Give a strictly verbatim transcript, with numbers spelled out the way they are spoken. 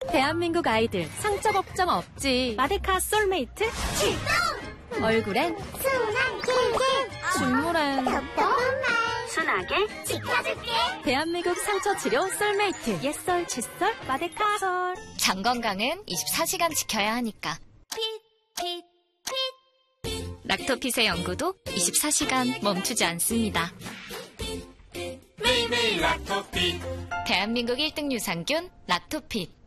대한민국 아이들 상처 걱정 없지. 마데카 솔메이트 출동! 얼굴엔 순한 길길 중물엔 덕분만 순하게 지켜줄게. 대한민국 상처 치료 솔메이트 옛설 칫솔 마데카 솔. 장 건강은 이십사 시간 지켜야 하니까. 핏, 핏, 핏. 락토핏의 연구도 이십사 시간 멈추지 않습니다. 매일매일 락토핏. 대한민국 일 등 유산균 락토핏.